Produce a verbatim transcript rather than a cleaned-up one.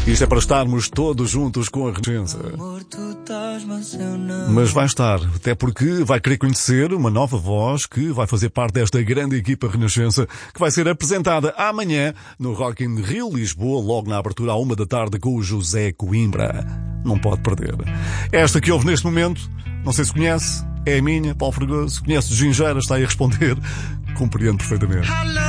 Isto é para estarmos todos juntos com a Renascença. Mas vai estar, até porque vai querer conhecer uma nova voz que vai fazer parte desta grande equipa Renascença, que vai ser apresentada amanhã no Rock in Rio Lisboa, logo na abertura à uma da tarde, com o José Coimbra. Não pode perder. Esta que ouve neste momento, não sei se conhece, é a minha, Paulo Fregoso. Conhece o Gingeira, está aí a responder. Compreendo perfeitamente.